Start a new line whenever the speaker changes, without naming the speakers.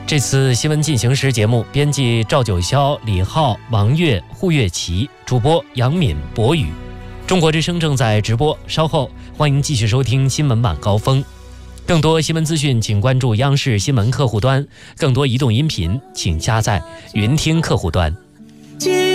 这次新闻进行时节目，编辑赵九霄、李浩、王悦、胡月琪，主播杨敏、博宇。中国之声正在直播，稍后欢迎继续收听新闻晚高峰。更多新闻资讯，请关注央视新闻客户端；更多移动音频，请加载云听客户端。